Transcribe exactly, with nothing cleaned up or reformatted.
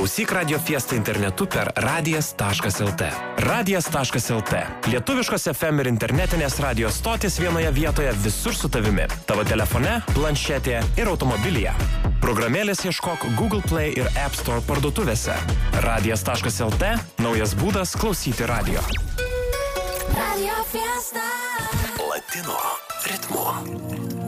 Klausyk Radio Fiesta internetu per radijas taškas lt. Radijas taškas lt. Lietuviškos F M ir internetinės radio stotis vienoje vietoje visur su tavimi. Tavo telefone, planšetėje ir automobilyje. Programėlės ieškok Google Play ir App Store parduotuvėse. radijas taškas lt. Naujas būdas klausyti radio. Radio Fiesta. Latino ritmu.